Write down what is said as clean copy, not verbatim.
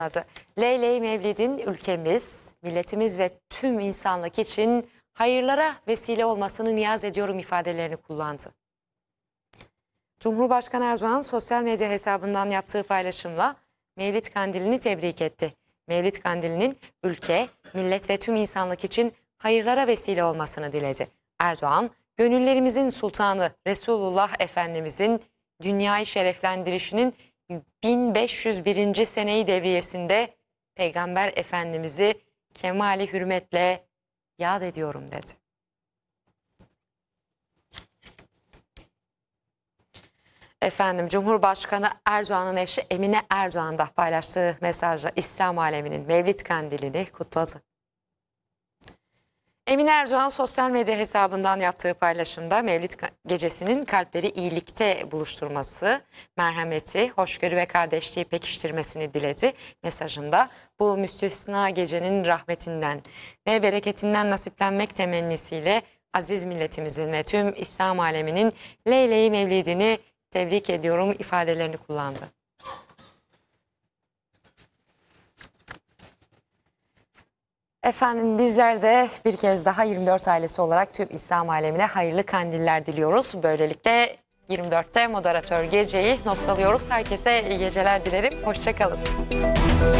adı. Leyle-i Mevlid'in ülkemiz, milletimiz ve tüm insanlık için hayırlara vesile olmasını niyaz ediyorum ifadelerini kullandı. Cumhurbaşkanı Erdoğan sosyal medya hesabından yaptığı paylaşımla Mevlid Kandili'ni tebrik etti. Mevlid Kandili'nin ülke, millet ve tüm insanlık için hayırlara vesile olmasını diledi. Erdoğan, gönüllerimizin sultanı Resulullah Efendimizin dünyayı şereflendirişinin 1501. seneyi devriyesinde Peygamber Efendimiz'i kemali hürmetle yad ediyorum dedi. Cumhurbaşkanı Erdoğan'ın eşi Emine Erdoğan da paylaştığı mesajla İslam aleminin Mevlid Kandili'ni kutladı. Emine Erdoğan sosyal medya hesabından yaptığı paylaşımda Mevlid gecesinin kalpleri iyilikte buluşturması, merhameti, hoşgörü ve kardeşliği pekiştirmesini diledi. Mesajında bu müstesna gecenin rahmetinden ve bereketinden nasiplenmek temennisiyle aziz milletimizin ve tüm İslam aleminin Leyle-i Mevlid'ini tebrik ediyorum ifadelerini kullandı. Bizler de bir kez daha 24 ailesi olarak tüm İslam alemine hayırlı kandiller diliyoruz. Böylelikle 24'te moderatör geceyi noktalıyoruz. Herkese iyi geceler dilerim. Hoşça kalın.